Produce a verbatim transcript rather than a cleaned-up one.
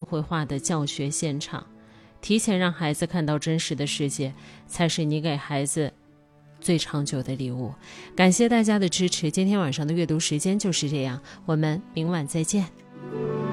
绘画的教学现场。提前让孩子看到真实的世界，才是你给孩子最长久的礼物。感谢大家的支持，今天晚上的阅读时间就是这样，我们明晚再见。